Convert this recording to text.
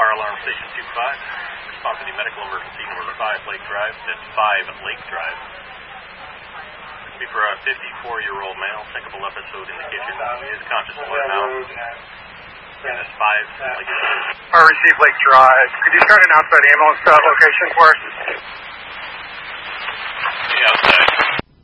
Fire Alarm Station 25. Responsibility medical emergency number 5 Lake Drive. That's 5 Lake Drive. Be for a 54-year-old male, syncopal episode in the kitchen. He is conscious of it now. And that's 5 Lake Drive. I received Lake Drive. Could you try to announce that ambulance location for us?